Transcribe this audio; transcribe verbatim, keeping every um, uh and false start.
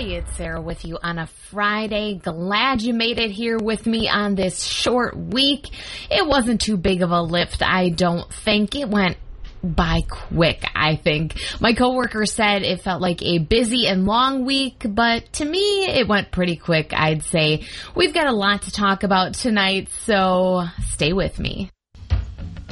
It's Sarah with you on a Friday. Glad you made it here with me on this short week. It wasn't too big of a lift, I don't think. It went by quick, I think. My coworker said it felt like a busy and long week, but to me, it went pretty quick, I'd say. We've got a lot to talk about tonight, so stay with me.